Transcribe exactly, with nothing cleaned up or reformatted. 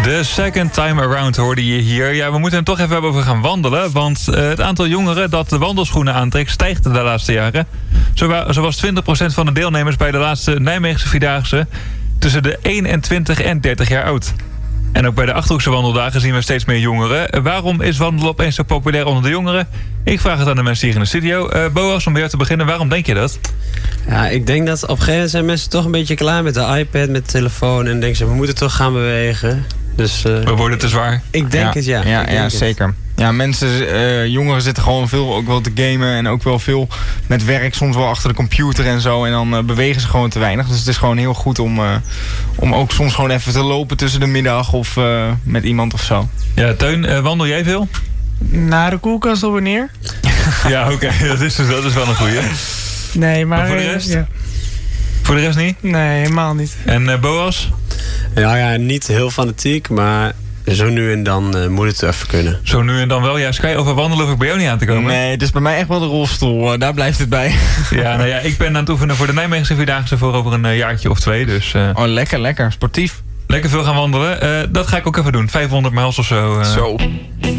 The second time around hoorde je hier. Ja, we moeten het toch even hebben over gaan wandelen. Want uh, het aantal jongeren dat de wandelschoenen aantrekt stijgt de laatste jaren. Zo, wa- zo was twintig procent van de deelnemers bij de laatste Nijmeegse Vierdaagse tussen de eenentwintig en dertig jaar oud. En ook bij de Achterhoekse wandeldagen zien we steeds meer jongeren. Waarom is wandelen opeens zo populair onder de jongeren? Ik vraag het aan de mensen hier in de studio. Uh, Boas, om bij jou te beginnen, waarom denk je dat? Ja, ik denk dat op een gegeven moment zijn mensen toch een beetje klaar met de iPad, met de telefoon. En denken ze, we moeten toch gaan bewegen. Dus, uh, we worden te zwaar. Ik denk ja, het, ja. Ja, ik denk ja het. zeker. Ja, mensen, uh, jongeren zitten gewoon veel ook wel te gamen en ook wel veel met werk, soms wel achter de computer en zo. En dan uh, bewegen ze gewoon te weinig. Dus het is gewoon heel goed om, uh, om ook soms gewoon even te lopen tussen de middag of uh, met iemand of zo. Ja, Teun, uh, wandel jij veel? Naar de koelkast op wanneer? Ja, oké. Okay. Dat, is, dat is wel een goeie. Nee, maar... Maar voor de rest? Ja. Voor de rest niet? Nee, helemaal niet. En uh, Boas? Ja, ja, niet heel fanatiek, maar zo nu en dan uh, moet het even kunnen. Zo nu en dan wel. Ja, Sky, over wandelen hoef ik bij jou niet aan te komen. Nee, het is bij mij echt wel de rolstoel. Uh, daar blijft het bij. Ja, nou ja, ik ben aan het oefenen voor de Nijmeegse Vierdaagse voor over een uh, jaartje of twee. Dus, uh, oh, lekker, lekker. Sportief. Lekker veel gaan wandelen. Uh, dat ga ik ook even doen. vijfhonderd mijls of zo. Uh. Zo.